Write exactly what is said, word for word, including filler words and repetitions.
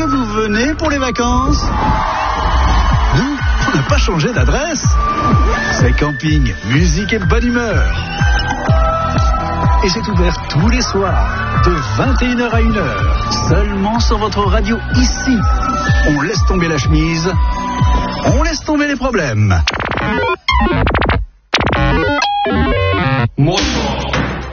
vous venez pour les vacances? Non, on n'a pas changé d'adresse. C'est camping, musique et bonne humeur. Et c'est ouvert tous les soirs, de vingt et une heures à une heure, seulement sur votre radio ici. On laisse tomber la chemise, on laisse tomber les problèmes.